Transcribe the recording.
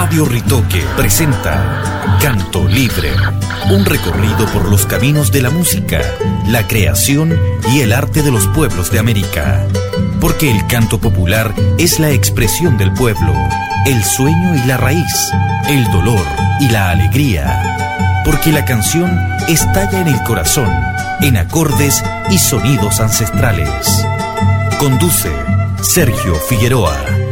Radio Ritoque presenta Canto Libre, un recorrido por los caminos de la música, la creación y el arte de los pueblos de América. Porque el canto popular es la expresión del pueblo, el sueño y la raíz, el dolor y la alegría. Porque la canción estalla en el corazón, en acordes y sonidos ancestrales. Conduce Sergio Figueroa.